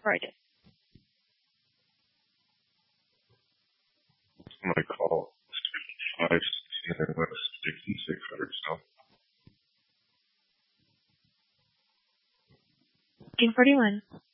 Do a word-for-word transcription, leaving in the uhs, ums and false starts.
recorded. My call five sixteen West sixty-six hundred South. King forty-one.